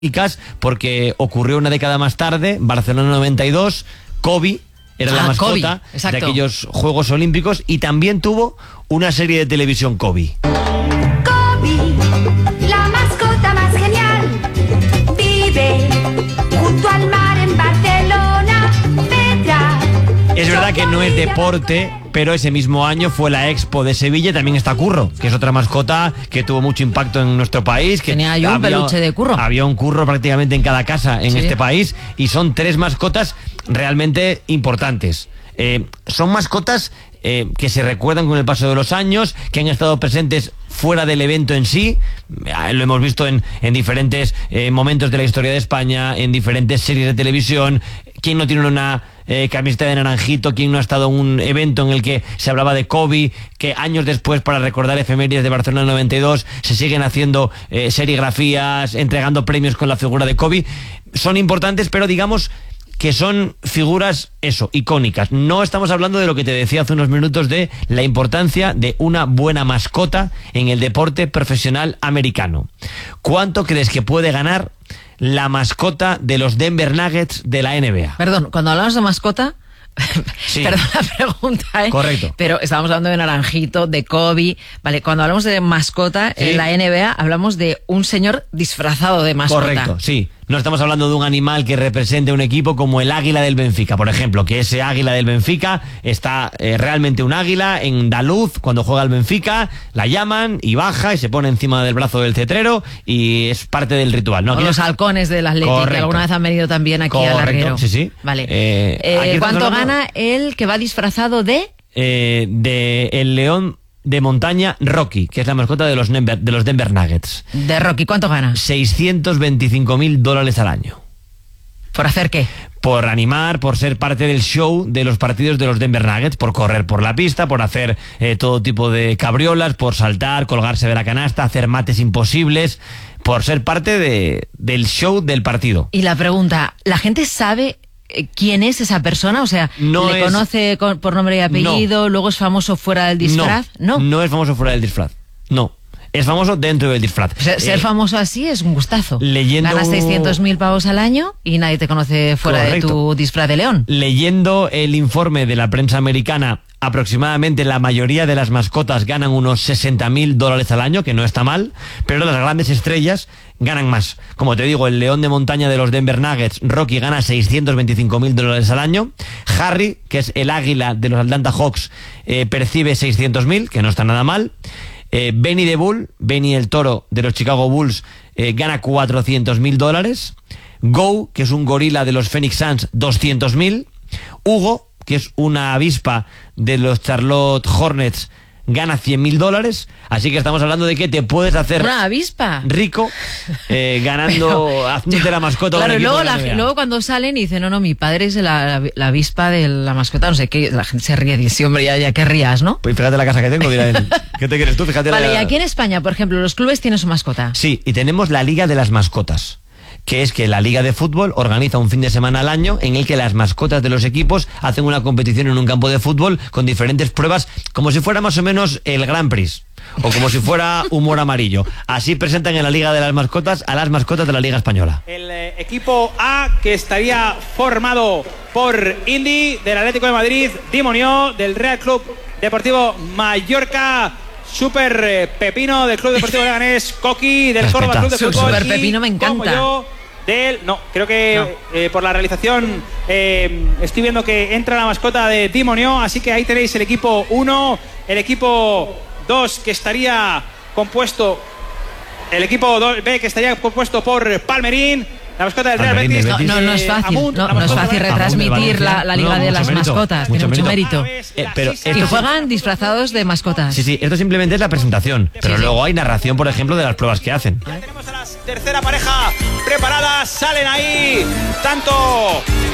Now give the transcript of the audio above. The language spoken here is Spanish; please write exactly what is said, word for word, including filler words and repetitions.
porque ocurrió una década más tarde, Barcelona noventa y dos, Kobe era ah, la mascota Kobe, de aquellos Juegos Olímpicos, y también tuvo una serie de televisión Kobe. Kobe, la mascota más genial, vive junto al mar en Barcelona, Petra. Es verdad que no es deporte, pero ese mismo año fue la Expo de Sevilla. También está Curro, que es otra mascota que tuvo mucho impacto en nuestro país. Que Tenía yo un peluche de Curro. Había un Curro prácticamente en cada casa en sí. este país, y son tres mascotas realmente importantes. Eh, son mascotas eh, que se recuerdan con el paso de los años, que han estado presentes fuera del evento en sí. Lo hemos visto en, en diferentes eh, momentos de la historia de España, en diferentes series de televisión. ¿Quién no tiene una eh, camiseta de naranjito? ¿Quién no ha estado en un evento en el que se hablaba de Kobe? Que años después, para recordar efemérides de Barcelona noventa y dos, se siguen haciendo eh, serigrafías, entregando premios con la figura de Kobe. Son importantes, pero digamos que son figuras, eso, icónicas. No estamos hablando de lo que te decía hace unos minutos, de la importancia de una buena mascota en el deporte profesional americano. ¿Cuánto crees que puede ganar la mascota de los Denver Nuggets de la N B A? Perdón, cuando hablamos de mascota... Sí. Perdón la pregunta, ¿eh? Correcto. Pero estábamos hablando de Naranjito, de Kobe. Vale, cuando hablamos de mascota sí. en la N B A, hablamos de un señor disfrazado de mascota. Correcto, sí. No estamos hablando de un animal que represente un equipo como el águila del Benfica, por ejemplo, que ese águila del Benfica está eh, realmente un águila en Daluz. Cuando juega el Benfica, la llaman y baja y se pone encima del brazo del cetrero y es parte del ritual. No, o los halcones del Atlético, que alguna vez han venido también aquí Correcto. al larguero. Sí, sí. Vale. Eh, eh, ¿Cuánto gana el que va disfrazado de...? Eh, de el león de montaña Rocky, que es la mascota de los Denver, de los Denver Nuggets. ¿De Rocky cuánto gana? seiscientos veinticinco mil dólares al año. ¿Por hacer qué? Por animar, por ser parte del show de los partidos de los Denver Nuggets, por correr por la pista, por hacer eh, todo tipo de cabriolas, por saltar, colgarse de la canasta, hacer mates imposibles, por ser parte de, del show del partido. Y la pregunta, ¿la gente sabe quién es esa persona? O sea, no ¿le es... conoce con, por nombre y apellido? No. ¿Luego es famoso fuera del disfraz? No, no, no es famoso fuera del disfraz. No. Es famoso dentro del disfraz. Ser, ser eh, famoso así es un gustazo. Leyendo... Ganas seiscientos mil pavos al año y nadie te conoce fuera Correcto. de tu disfraz de león. Leyendo el informe de la prensa americana, aproximadamente la mayoría de las mascotas ganan unos sesenta mil dólares al año, que no está mal, pero las grandes estrellas ganan más. Como te digo, el león de montaña de los Denver Nuggets, Rocky, gana seiscientos veinticinco mil dólares al año. Harry, que es el águila de los Atlanta Hawks, eh, percibe seiscientos mil, que no está nada mal. Eh, Benny the Bull, Benny el toro de los Chicago Bulls, eh, gana cuatrocientos mil dólares. Go, que es un gorila de los Phoenix Suns, doscientos mil. Hugo, que es una avispa de los Charlotte Hornets, gana cien mil dólares. Así que estamos hablando de que te puedes hacer una avispa rico eh, ganando, haciéndote la mascota. Claro, y luego, la, luego cuando salen y dicen, no, no, mi padre es la, la, la avispa de la mascota, no sé qué, la gente se ríe y dice, hombre, ya, ya querrías, ¿no? Pues fíjate la casa que tengo, dirá él. ¿Qué te quieres tú? Fíjate. Vale, la... y aquí en España, por ejemplo, los clubes tienen su mascota. Sí, y tenemos la Liga de las Mascotas, que es que la Liga de Fútbol organiza un fin de semana al año en el que las mascotas de los equipos hacen una competición en un campo de fútbol con diferentes pruebas, como si fuera más o menos el Grand Prix, o como si fuera humor amarillo. Así presentan en la Liga de las Mascotas a las mascotas de la Liga Española. El eh, equipo A, que estaría formado por Indy, del Atlético de Madrid, Dimonió, del Real Club Deportivo Mallorca, Super eh, Pepino del Club Deportivo Leganés, Coqui del Córdoba Club de Fútbol. Super Pepino me encanta. Como yo, del, no, creo que no. Eh, por la realización eh, estoy viendo que entra la mascota de Dimonió, así que ahí tenéis el equipo uno, el equipo dos, que estaría compuesto, el equipo B, que estaría compuesto por Palmerín, la mascota del Real Betis. No, no, no es fácil, Amunt, no, no es fácil retransmitir la, la Liga no, de las mérito, Mascotas, mucho tiene mucho mérito. Eh, pero y juegan disfrazados de mascotas. Sí, sí, esto simplemente es la presentación, pero sí, luego sí. hay narración, por ejemplo, de las pruebas que hacen. Ya tenemos a la tercera pareja preparadas, salen ahí, tanto